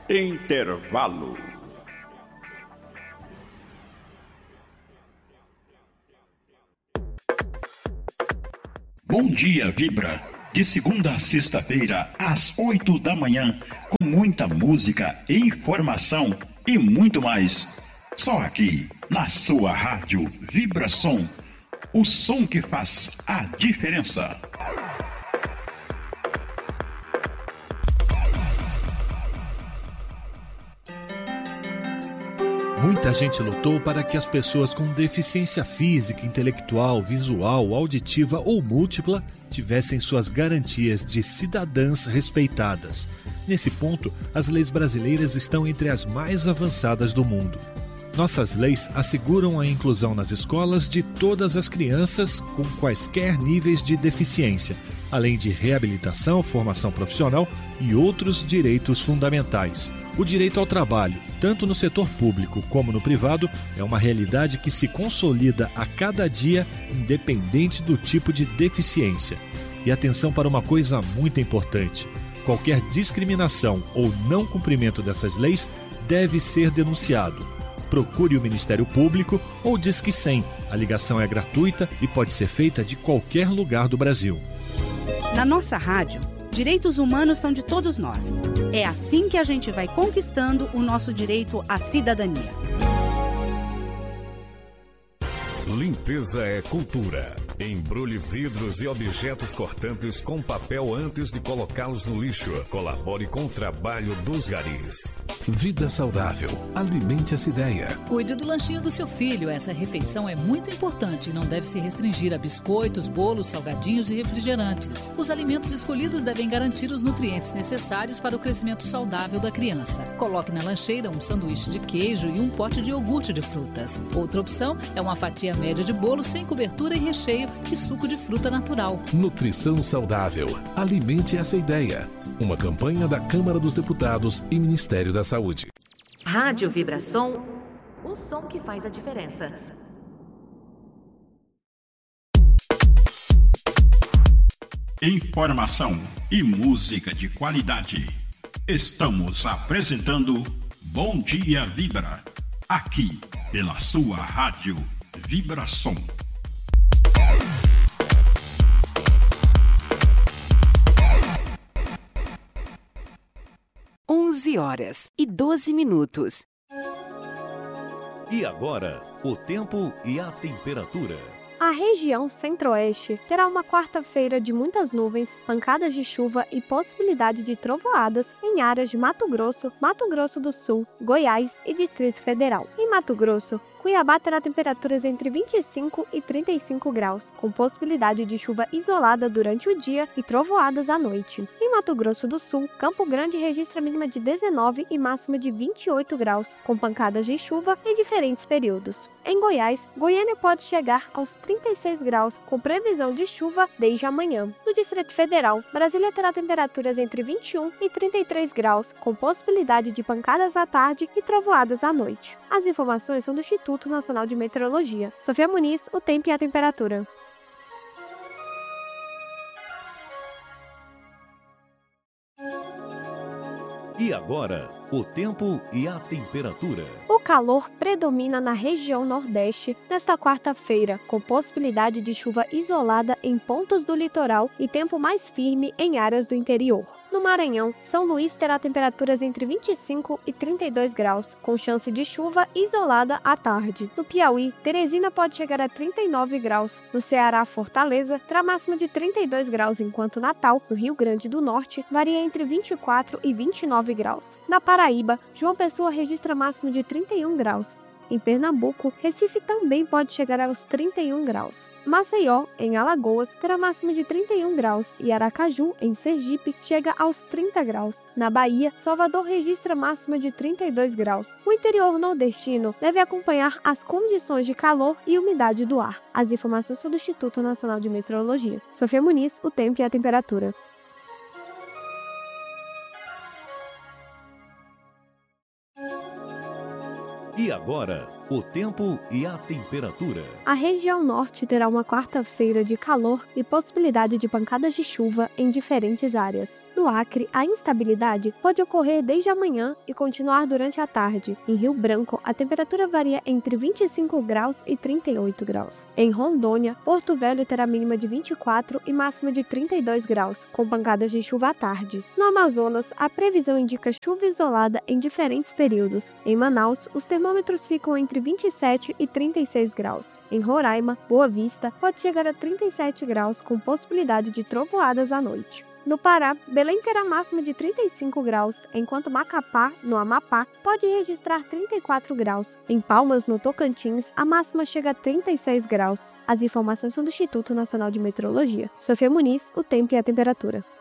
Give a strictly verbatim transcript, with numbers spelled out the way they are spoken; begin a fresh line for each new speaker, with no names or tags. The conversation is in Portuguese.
Intervalo.
Bom dia, Vibra. De segunda a sexta-feira, às oito da manhã, com muita música, informação e muito mais. Só aqui, na sua rádio Vibração. O som que faz a diferença.
Muita gente lutou para que as pessoas com deficiência física, intelectual, visual, auditiva ou múltipla tivessem suas garantias de cidadãs respeitadas. Nesse ponto, as leis brasileiras estão entre as mais avançadas do mundo. Nossas leis asseguram a inclusão nas escolas de todas as crianças com quaisquer níveis de deficiência, além de reabilitação, formação profissional e outros direitos fundamentais. O direito ao trabalho, tanto no setor público como no privado, é uma realidade que se consolida a cada dia, independente do tipo de deficiência. E atenção para uma coisa muito importante: qualquer discriminação ou não cumprimento dessas leis deve ser denunciado. Procure o Ministério Público ou Disque cem. A ligação é gratuita e pode ser feita de qualquer lugar do Brasil.
Na nossa rádio, direitos humanos são de todos nós. É assim que a gente vai conquistando o nosso direito à cidadania.
Limpeza é cultura. Embrulhe vidros e objetos cortantes com papel antes de colocá-los no lixo. Colabore com o trabalho dos garis.
Vida saudável. Alimente essa ideia.
Cuide do lanchinho do seu filho. Essa refeição é muito importante e não deve se restringir a biscoitos, bolos, salgadinhos e refrigerantes. Os alimentos escolhidos devem garantir os nutrientes necessários para o crescimento saudável da criança. Coloque na lancheira um sanduíche de queijo e um pote de iogurte de frutas. Outra opção é uma fatia média de bolo sem cobertura e recheio e suco de fruta natural.
Nutrição saudável. Alimente essa ideia. Uma campanha da Câmara dos Deputados e Ministério da Saúde.
Rádio Vibração, o som que faz a diferença.
Informação e música de qualidade. Estamos apresentando Bom Dia Vibra, aqui pela sua rádio Vibração.
onze horas e doze minutos.
E agora, o tempo e a temperatura.
A região centro-oeste terá uma quarta-feira de muitas nuvens, pancadas de chuva e possibilidade de trovoadas em áreas de Mato Grosso, Mato Grosso do Sul, Goiás e Distrito Federal. Em Mato Grosso, Cuiabá terá temperaturas entre vinte e cinco e trinta e cinco graus, com possibilidade de chuva isolada durante o dia e trovoadas à noite. Em Mato Grosso do Sul, Campo Grande registra mínima de dezenove e máxima de vinte e oito graus, com pancadas de chuva em diferentes períodos. Em Goiás, Goiânia pode chegar aos trinta e seis graus, com previsão de chuva desde amanhã. No Distrito Federal, Brasília terá temperaturas entre vinte e um e trinta e três graus, com possibilidade de pancadas à tarde e trovoadas à noite. As informações são do Instituto Nacional de Meteorologia. Sofia Muniz, o tempo e a temperatura.
E agora, o tempo e a temperatura.
O calor predomina na região Nordeste nesta quarta-feira, com possibilidade de chuva isolada em pontos do litoral e tempo mais firme em áreas do interior. No Maranhão, São Luís terá temperaturas entre vinte e cinco e trinta e dois graus, com chance de chuva isolada à tarde. No Piauí, Teresina pode chegar a trinta e nove graus. No Ceará, Fortaleza terá máxima de trinta e dois graus, enquanto Natal, no Rio Grande do Norte, varia entre vinte e quatro e vinte e nove graus. Na Paraíba, João Pessoa registra máxima de trinta e um graus. Em Pernambuco, Recife também pode chegar aos trinta e um graus. Maceió, em Alagoas, terá máxima de trinta e um graus e Aracaju, em Sergipe, chega aos trinta graus. Na Bahia, Salvador registra máxima de trinta e dois graus. O interior nordestino deve acompanhar as condições de calor e umidade do ar. As informações são do Instituto Nacional de Meteorologia. Sofia Muniz, o tempo e a temperatura.
E agora, o tempo e a temperatura.
A região norte terá uma quarta-feira de calor e possibilidade de pancadas de chuva em diferentes áreas. No Acre, a instabilidade pode ocorrer desde amanhã e continuar durante a tarde. Em Rio Branco, a temperatura varia entre vinte e cinco graus e trinta e oito graus. Em Rondônia, Porto Velho terá mínima de vinte e quatro e máxima de trinta e dois graus, com pancadas de chuva à tarde. No Amazonas, a previsão indica chuva isolada em diferentes períodos. Em Manaus, os termômetros ficam entre vinte e sete e trinta e seis graus. Em Roraima, Boa Vista, pode chegar a trinta e sete graus, com possibilidade de trovoadas à noite. No Pará, Belém terá máxima de trinta e cinco graus, enquanto Macapá, no Amapá, pode registrar trinta e quatro graus. Em Palmas, no Tocantins, a máxima chega a trinta e seis graus. As informações são do Instituto Nacional de Meteorologia. Sofia Muniz, o tempo e a temperatura.